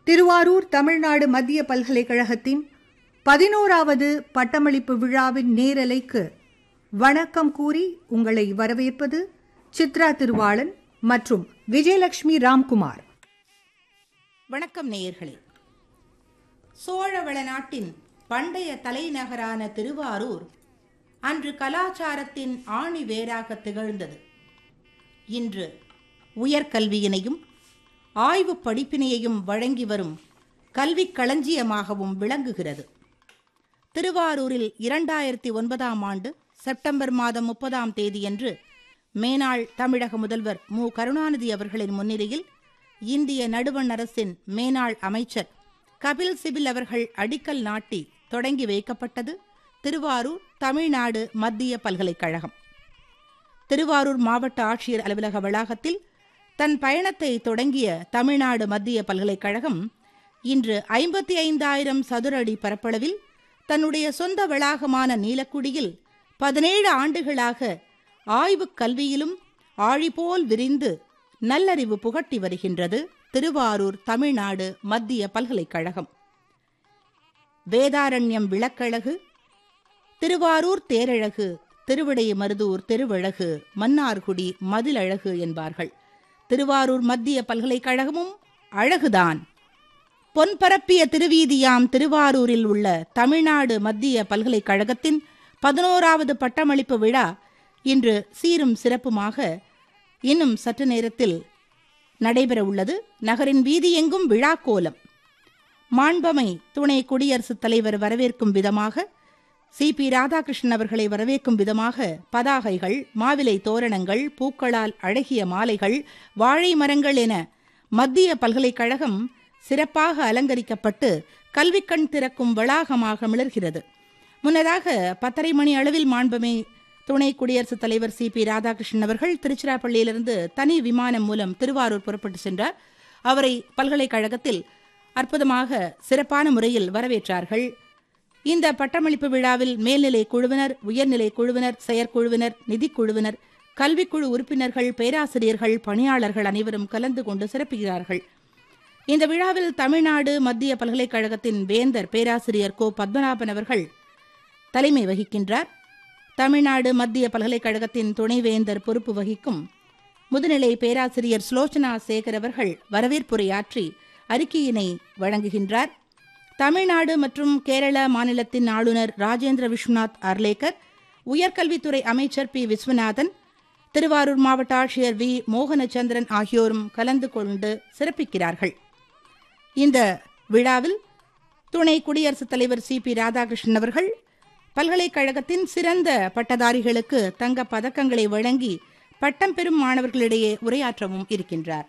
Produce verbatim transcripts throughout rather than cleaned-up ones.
திருவாரூர் தமிழ்நாடு மத்திய பல்கலைக்கழகத்தின் பதினோராவது பட்டமளிப்பு விழாவின் நேரலைக்கு வணக்கம் கூறி உங்களை வரவேற்பது சித்ரா திருவாளன் மற்றும் விஜயலட்சுமி ராம்குமார். வணக்கம் நேயர்களே. சோழவள நாட்டின் பண்டைய தலைநகரான திருவாரூர் அன்று கலாச்சாரத்தின் ஆணி வேராக திகழ்ந்தது. இன்று உயர்கல்வியினையும் ஆய்வு படிப்பினையையும் வழங்கி வரும் கல்விக் களஞ்சியமாகவும் விளங்குகிறது. திருவாரூரில் இரண்டாயிரத்தி ஒன்பதாம் ஆண்டு செப்டம்பர் மாதம் முப்பதாம் தேதியன்று மேனாள் தமிழக முதல்வர் மு கருணாநிதி அவர்களின் முன்னிலையில் இந்திய நடுவண் அரசின் மேனாள் அமைச்சர் கபில் சிபில் அவர்கள் அடிக்கல் நாட்டி தொடங்கி வைக்கப்பட்டது திருவாரூர் தமிழ்நாடு மத்திய பல்கலைக்கழகம். திருவாரூர் மாவட்ட ஆட்சியர் அலுவலக வளாகத்தில் தன் பயணத்தை தொடங்கிய தமிழ்நாடு மத்திய பல்கலைக்கழகம் இன்று ஐம்பத்தி ஐந்தாயிரம் சதுர அடி பரப்பளவில் தன்னுடைய சொந்த வளாகமான நீலக்குடியில் பதினேழு ஆண்டுகளாக ஆய்வுக் கல்வியிலும் ஆழிபோல் விரிந்து நல்லறிவு புகட்டி வருகின்றது திருவாரூர் தமிழ்நாடு மத்திய பல்கலைக்கழகம். வேதாரண்யம் விளக்கழகு, திருவாரூர் தேரழகு, திருவிடைமருதூர் திருவழகு, மன்னார்குடி மதிலழகு என்பார்கள். திருவாரூர் மத்திய பல்கலைக்கழகமும் அழகுதான். பொன்பரப்பிய திருவீதியாம் திருவாரூரில் உள்ள தமிழ்நாடு மத்திய பல்கலைக்கழகத்தின் பதினோராவது பட்டமளிப்பு விழா இன்று சீரும் சிறப்புமாக இன்னும் சற்று நேரத்தில் நடைபெற உள்ளது. நகரின் வீதியெங்கும் விழா கோலம். மாண்பமை துணை குடியரசுத் தலைவர் வரவேற்கும் விதமாக, சி பி ராதாகிருஷ்ணன் அவர்களை வரவேற்கும் விதமாக பதாகைகள், மாவிலை தோரணங்கள், பூக்களால் அழகிய மாலைகள், வாழை மரங்கள் என மத்திய பல்கலைக்கழகம் சிறப்பாக அலங்கரிக்கப்பட்டு கல்விக்கண் திறக்கும் வளாகமாக மிளர்கிறது. முன்னதாக பத்தரை மணி அளவில் மாண்பமை துணை குடியரசுத் தலைவர் சி பி ராதாகிருஷ்ணன் அவர்கள் திருச்சிராப்பள்ளியிலிருந்து தனி விமானம் மூலம் திருவாரூர் புறப்பட்டு சென்றார். அவரை பல்கலைக்கழகத்தில் அற்புதமாக சிறப்பான முறையில் வரவேற்றார்கள். இந்த பட்டமளிப்பு விழாவில் மேல்நிலை குழுவினர், உயர்நிலை குழுவினர், செயற்குழுவினர், நிதிக்குழுவினர், கல்விக்குழு உறுப்பினர்கள், பேராசிரியர்கள், பணியாளர்கள் அனைவரும் கலந்து கொண்டு சிறப்புகிறார்கள். இந்த விழாவில் தமிழ்நாடு மத்திய பல்கலைக்கழகத்தின் வேந்தர் பேராசிரியர் கோ பத்மநாபன் அவர்கள் தலைமை வகிக்கின்றார். தமிழ்நாடு மத்திய பல்கலைக்கழகத்தின் துணைவேந்தர் பொறுப்பு வகிக்கும் முதுநிலை பேராசிரியர் ஸ்லோச்சனா சேகர் அவர்கள் வரவேற்புரையாற்றி அறிக்கையினை வழங்குகின்றார். தமிழ்நாடு மற்றும் கேரள மாநிலத்தின் ஆளுநர் ராஜேந்திர விஸ்வநாத் அர்லேக்கர், உயர்கல்வித்துறை அமைச்சர் பி விஸ்வநாதன், திருவாரூர் மாவட்ட ஆட்சியர் வி மோகனச்சந்திரன் ஆகியோரும் கலந்து கொண்டு சிறப்பிக்கிறார்கள். இந்த விழாவில் துணை குடியரசுத் தலைவர் சி பி ராதாகிருஷ்ணன் அவர்கள் பல்கலைக்கழகத்தின் சிறந்த பட்டதாரிகளுக்கு தங்க பதக்கங்களை வழங்கி பட்டம் பெறும் மாணவர்களிடையே உரையாற்றவும் இருக்கின்றார்.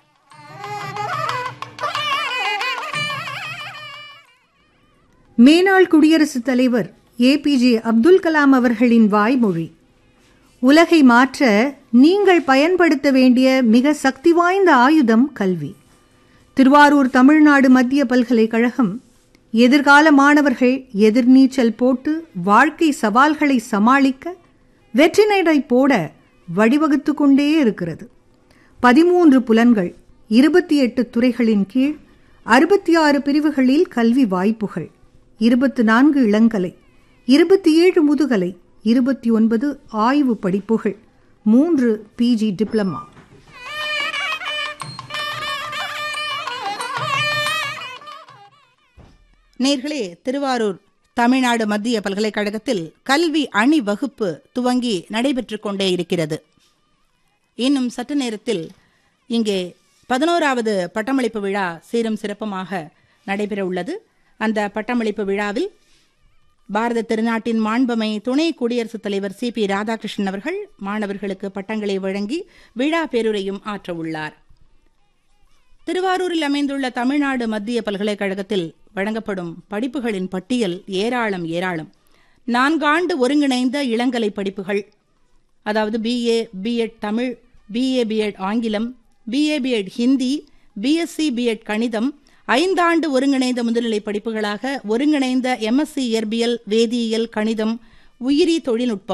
மேனாள் குடியரசுத் தலைவர் ஏ பி ஜே அப்துல் கலாம் அவர்களின் வாய்மொழி: உலகை மாற்ற நீங்கள் பயன்படுத்த வேண்டிய மிக சக்தி வாய்ந்த ஆயுதம் கல்வி. திருவாரூர் தமிழ்நாடு மத்திய பல்கலைக்கழகம் எதிர்கால மாணவர்கள் எதிர்நீச்சல் போட்டு வாழ்க்கை சவால்களை சமாளிக்க வெற்றி நடை போட வழிவகுத்து கொண்டே இருக்கிறது. பதிமூன்று புலன்கள், இருபத்தி எட்டு துறைகளின் கீழ் அறுபத்தி ஆறு பிரிவுகளில் கல்வி வாய்ப்புகள், இருபத்தி நான்கு இளங்கலை, இருபத்தி ஏழு முதுகலை, இருபத்தி ஒன்பது ஆய்வு படிப்புகள், மூன்று பிஜி டிப்ளமா. நேர்களே, திருவாரூர் தமிழ்நாடு மத்திய பல்கலைக்கழகத்தில் கல்வி அணி வகுப்பு துவங்கி நடைபெற்றுக் கொண்டே இருக்கிறது. இன்னும் சற்று நேரத்தில் இங்கே பதினோராவது பட்டமளிப்பு விழா சீரும் சிறப்புமாக நடைபெற உள்ளது. அந்த பட்டமளிப்பு விழாவில் பாரத திருநாட்டின் மாண்பமை துணை குடியரசுத் தலைவர் சி பி ராதாகிருஷ்ணன் அவர்கள் மாணவர்களுக்கு பட்டங்களை வழங்கி விழா பேருரையும் ஆற்ற உள்ளார். திருவாரூரில் அமைந்துள்ள தமிழ்நாடு மத்திய பல்கலைக்கழகத்தில் வழங்கப்படும் படிப்புகளின் பட்டியல் ஏராளம் ஏராளம். நான்காண்டு ஒருங்கிணைந்த இளங்கலை படிப்புகள், அதாவது BA BEd Tamil, BA BEd ஆங்கிலம், BA BEd Hindi, BSc BEd கணிதம், ஐந்தாண்டு ஒருங்கிணைந்த முதுநிலை படிப்புகளாக ஒருங்கிணைந்த எம்எஸ்சி இயற்பியல், வேதியியல், கணிதம், உயிரி தொழில்நுட்பம்,